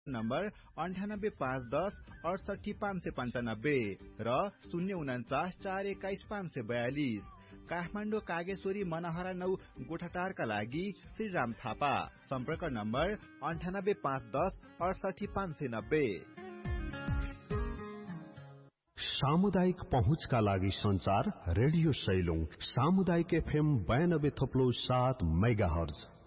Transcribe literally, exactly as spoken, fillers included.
Number अन्ठानब्बे पाँच दस अडसठी पाँच सय पन्चानब्बे र शून्य उन्चास चार एक्काइस पाँच सय बयालिस। काठमाडौँ कागेश्वरी मनहरा नौ गोठाटारका लागि श्रीराम थापा। सम्पर्क नम्बर अन्ठानब्बे पाँच दस अडसठी पाँच सय नब्बे। सामुदायिक पहुँचका लागि संचार रेडियो सैलुङ सामुदायिक एफएम बयानब्बे थप्लो सात मेगा हर्ज।